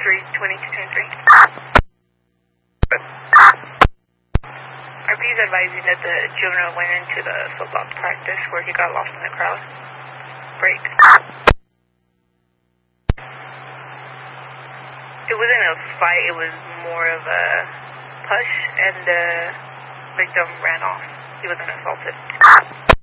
RP's advising that the juvenile went into the football practice where he got lost in the crowd. Break. It wasn't a fight, it was more of a push, and the victim ran off. He wasn't assaulted.